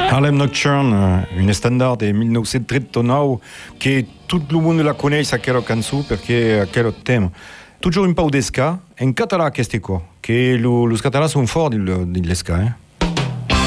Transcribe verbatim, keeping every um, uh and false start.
Harlem Nocturne, une standard del millenovecentotrentanove che tutto il mondo la conosce quella canzone perché è quello tema. Toujours un po' di ska, in català che stico, che lo, lo català sono forti dell'esca, eh?